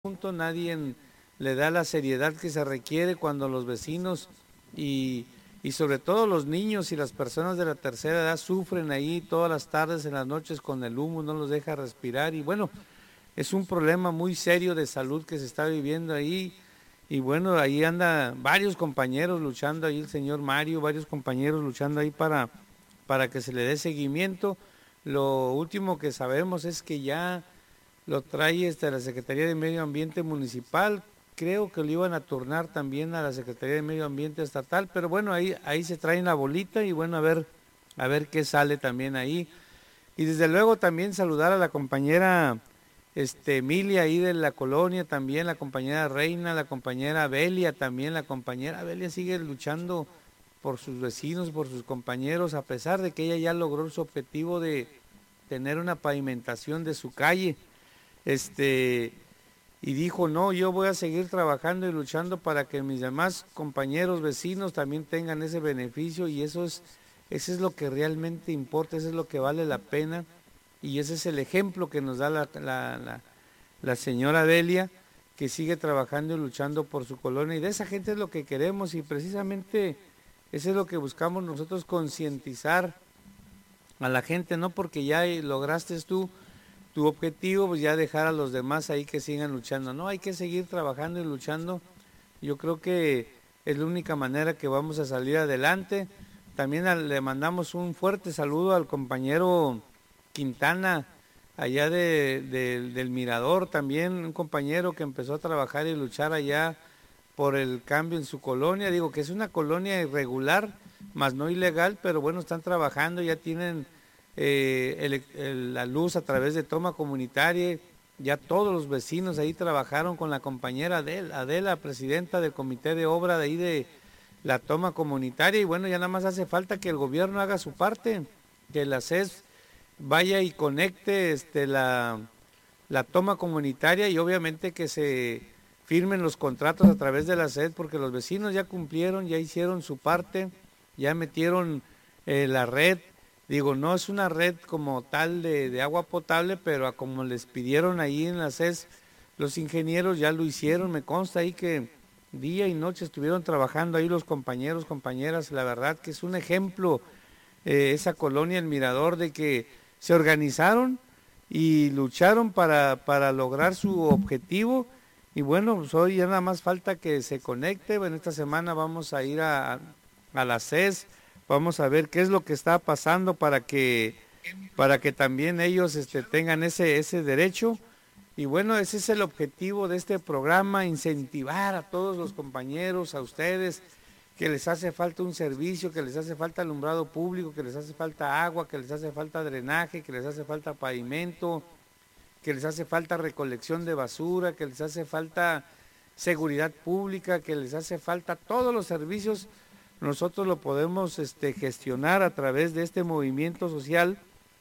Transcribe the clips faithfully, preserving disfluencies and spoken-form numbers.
punto, nadie en- le da la seriedad que se requiere cuando los vecinos y, y sobre todo los niños y las personas de la tercera edad sufren ahí todas las tardes, en las noches con el humo, no los deja respirar y bueno, es un problema muy serio de salud que se está viviendo ahí. Y bueno, ahí anda varios compañeros luchando, ahí el señor Mario, varios compañeros luchando ahí para, para que se le dé seguimiento. Lo último que sabemos es que ya lo trae este, la Secretaría de Medio Ambiente Municipal, creo que lo iban a turnar también a la Secretaría de Medio Ambiente Estatal, pero bueno, ahí, ahí se traen la bolita y bueno, a ver, a ver qué sale también ahí. Y desde luego también saludar a la compañera este, Emilia ahí de la colonia, también la compañera Reina, la compañera Belia también, la compañera Belia sigue luchando por sus vecinos, por sus compañeros, a pesar de que ella ya logró su objetivo de tener una pavimentación de su calle, este, y dijo, no, yo voy a seguir trabajando y luchando para que mis demás compañeros, vecinos también tengan ese beneficio y eso es, eso es lo que realmente importa, eso es lo que vale la pena y ese es el ejemplo que nos da la, la, la, la señora Delia, que sigue trabajando y luchando por su colonia y de esa gente es lo que queremos y precisamente eso es lo que buscamos nosotros, concientizar a la gente, no porque ya lograste tú tu objetivo, pues ya dejar a los demás ahí que sigan luchando. No, hay que seguir trabajando y luchando. Yo creo que es la única manera que vamos a salir adelante. También a, le mandamos un fuerte saludo al compañero Quintana, allá de, de, del Mirador, también un compañero que empezó a trabajar y luchar allá por el cambio en su colonia. Digo que es una colonia irregular, más no ilegal, pero bueno, están trabajando, ya tienen eh, el, el, la luz a través de toma comunitaria. Ya todos los vecinos ahí trabajaron con la compañera Adela, Adela, presidenta del comité de obra de ahí de la toma comunitaria. Y bueno, ya nada más hace falta que el gobierno haga su parte, que la C E S vaya y conecte este, la, la toma comunitaria y obviamente que se firmen los contratos a través de la S E D, porque los vecinos ya cumplieron, ya hicieron su parte, ya metieron eh, la red. Digo, no es una red como tal de, de agua potable, pero a como les pidieron ahí en la S E S, los ingenieros ya lo hicieron. Me consta ahí que día y noche estuvieron trabajando ahí los compañeros, compañeras. La verdad que es un ejemplo eh, esa colonia, el Mirador, de que se organizaron y lucharon para, para lograr su objetivo. Y bueno, pues hoy ya nada más falta que se conecte. Bueno, esta semana vamos a ir a, a la C E S, vamos a ver qué es lo que está pasando para que, para que también ellos este, tengan ese, ese derecho. Y bueno, ese es el objetivo de este programa, incentivar a todos los compañeros, a ustedes, que les hace falta un servicio, que les hace falta alumbrado público, que les hace falta agua, que les hace falta drenaje, que les hace falta pavimento, que les hace falta recolección de basura, que les hace falta seguridad pública, que les hace falta todos los servicios. Nosotros lo podemos este, gestionar a través de este movimiento social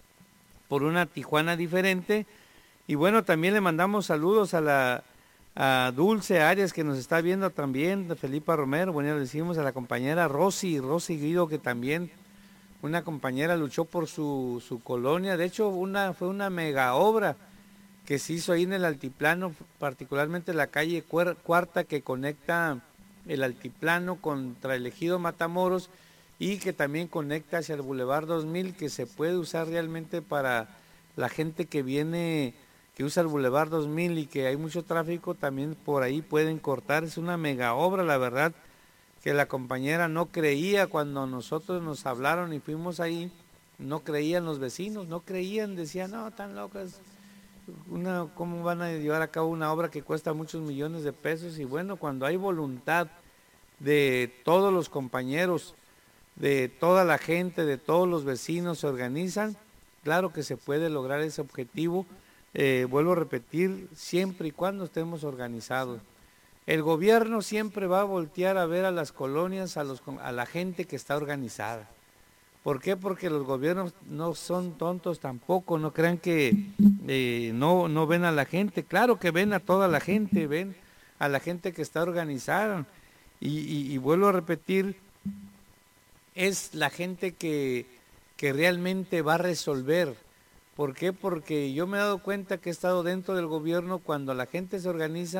por una Tijuana diferente. Y bueno, también le mandamos saludos a la a Dulce Arias que nos está viendo también, de Felipa Romero, bueno, le decimos a la compañera Rosy, Rosy Guido, que también una compañera luchó por su, su colonia. De hecho, una, fue una mega obra que se hizo ahí en el altiplano, particularmente la calle Cuarta que conecta el altiplano contra el ejido Matamoros y que también conecta hacia el Boulevard dos mil, que se puede usar realmente para la gente que viene, que usa el Boulevard dos mil y que hay mucho tráfico, también por ahí pueden cortar. Es una mega obra, la verdad, que la compañera no creía cuando nosotros nos hablaron y fuimos ahí, no creían los vecinos, no creían, decían, no, tan locas, una, ¿cómo van a llevar a cabo una obra que cuesta muchos millones de pesos? Y bueno, cuando hay voluntad de todos los compañeros, de toda la gente, de todos los vecinos se organizan, claro que se puede lograr ese objetivo. Eh, vuelvo a repetir, siempre y cuando estemos organizados. El gobierno siempre va a voltear a ver a las colonias, a, los, a la gente que está organizada. ¿Por qué? Porque los gobiernos no son tontos tampoco, no crean que eh, no, no ven a la gente, claro que ven a toda la gente, ven a la gente que está organizada. Y, y, y vuelvo a repetir, es la gente que, que realmente va a resolver, ¿Por qué? Porque yo me he dado cuenta que he estado dentro del gobierno cuando la gente se organiza